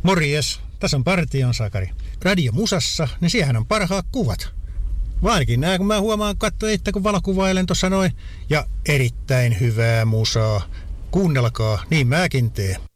Morjes, tässä on Partion Sakari. Radio Musassa, niin siihen on parhaat kuvat. Vaanikin nää, kun mä huomaan katsoa itse, kun valokuvailen tuossa noin. Ja erittäin hyvää musaa. Kuunnelkaa, niin mäkin teen.